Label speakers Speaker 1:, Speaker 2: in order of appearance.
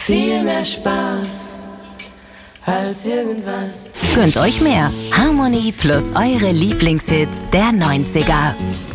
Speaker 1: Viel mehr Spaß als irgendwas.
Speaker 2: Gönnt euch mehr. Harmonie plus eure Lieblingshits der 90er.